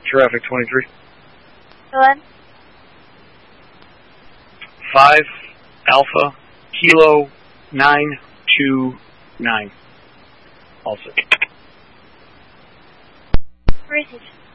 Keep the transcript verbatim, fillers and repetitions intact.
Traffic twenty-three. Go ahead. five Alpha Kilo nine two nine. Also. Received.